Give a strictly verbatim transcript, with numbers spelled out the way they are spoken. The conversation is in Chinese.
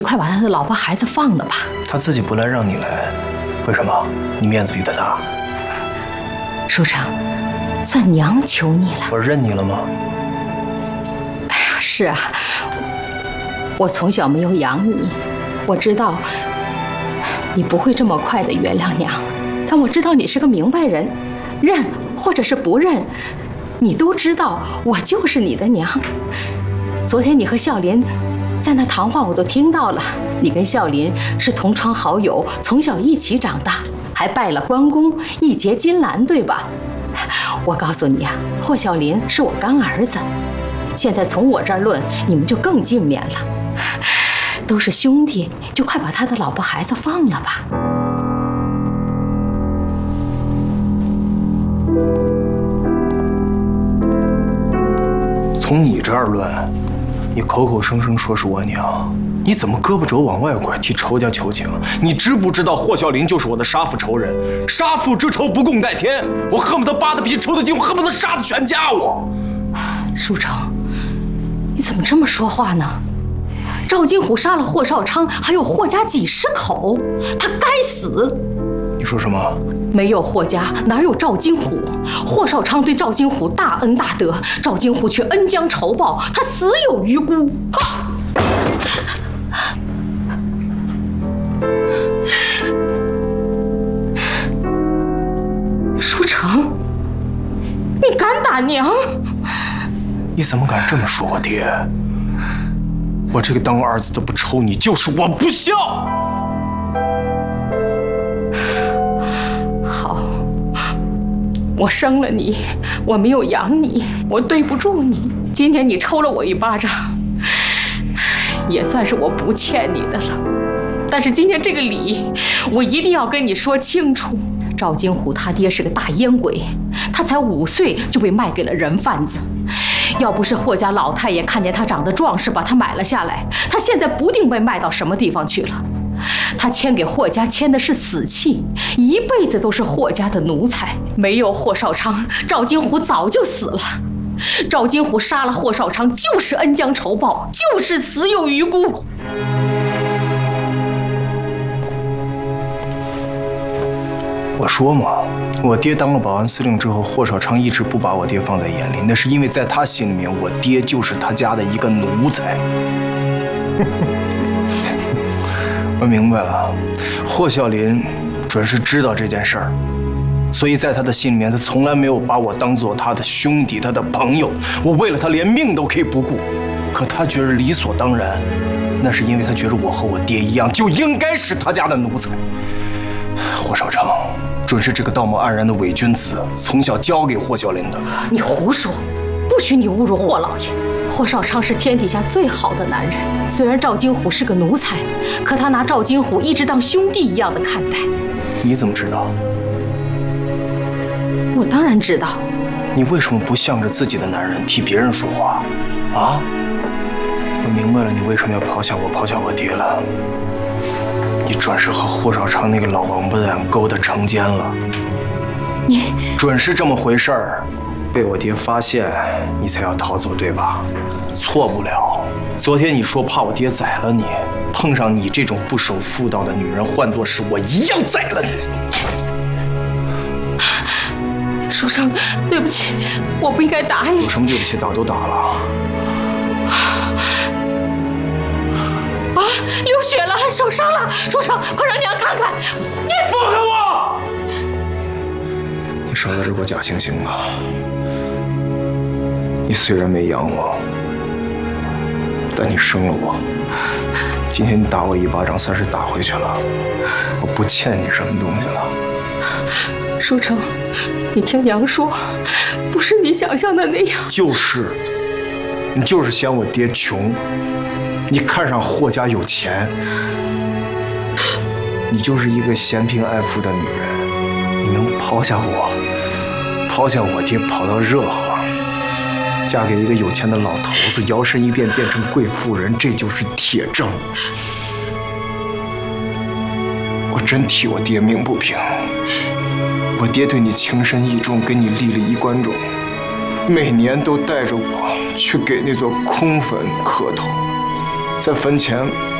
快把他的老婆孩子放了吧。 他自己不来，让你来，为什么？你面子比他大？ 书成，算娘求你了。 我认你了吗？ 哎呀，是啊，我从小没有养你，我知道你不会这么快的原谅娘，但我知道你是个明白人，认或者是不认，你都知道我就是你的娘。昨天你和孝林在那谈话我都听到了，你跟孝林是同窗好友，从小一起长大，还拜了关公，一结金兰，对吧？我告诉你啊，霍孝林是我干儿子，现在从我这儿论，你们就更近面了。都是兄弟，就快把他的老婆孩子放了吧。 从你这儿论，你口口声声说是我娘，你怎么胳膊肘往外拐，替仇家求情？你知不知道霍孝林就是我的杀父仇人？杀父之仇不共戴天，我恨不得扒他皮抽他筋，我恨不得杀他全家！我， 书成，你怎么这么说话呢？赵金虎杀了霍少昌，还有霍家几十口，他该死。 你说什么？ 没有霍家，哪有赵金虎？霍少昌对赵金虎大恩大德，赵金虎却恩将仇报，他死有余辜。啊！书成，你敢打娘？ 你怎么敢这么说我爹？我这个当儿子的不抽你，就是我不孝。 好，我生了你，我没有养你，我对不住你。今天你抽了我一巴掌，也算是我不欠你的了。但是今天这个理，我一定要跟你说清楚。赵金虎他爹是个大烟鬼，他才五岁就被卖给了人贩子。要不是霍家老太爷看见他长得壮实，把他买了下来，他现在不定被卖到什么地方去了。他签给霍家签的是死契，一辈子都是霍家的奴才。没有霍少昌，赵金虎早就死了。赵金虎杀了霍少昌，就是恩将仇报，就是死有余辜。 我说嘛，我爹当了保安司令之后，霍少昌一直不把我爹放在眼里，那是因为在他心里面，我爹就是他家的一个奴才。我明白了，霍孝林准是知道这件事儿，所以在他的心里面，他从来没有把我当做他的兄弟、他的朋友。我为了他连命都可以不顾，可他觉得理所当然，那是因为他觉得我和我爹一样，就应该是他家的奴才。霍少昌准是这个道貌岸然的伪君子，从小教给霍孝林的。 你胡说，不许你侮辱霍老爷。霍少昌是天底下最好的男人，虽然赵金虎是个奴才，可他拿赵金虎一直当兄弟一样的看待。 你怎么知道？ 我当然知道。 你为什么不向着自己的男人替别人说话？啊？我明白了，你为什么要抛下我，抛下我爹了。你准是和霍少昌那个老王八蛋勾搭成奸了。 你准是这么回事儿。被我爹发现，你才要逃走，对吧？错不了。昨天你说怕我爹宰了你，碰上你这种不守妇道的女人，换作是我一样宰了你。 书生，对不起，我不应该打你。 有什么对不起？打都打了。 啊！流血了，受伤了！书生，快让娘看看！你放开我！你少在这给我假惺惺的。你虽然没养我，但你生了我。今天你打我一巴掌，算是打回去了。我不欠你什么东西了。 书成，你听娘说，不是你想象的那样。就是， 你就是嫌我爹穷，你看上霍家有钱，你就是一个嫌贫爱富的女人。你能抛下我，抛下我爹，跑到热河，嫁给一个有钱的老头子，摇身一变变成贵妇人，这就是铁证。我真替我爹鸣不平。我爹对你情深意重，给你立了衣冠冢，每年都带着我去给那座空坟磕头，在坟前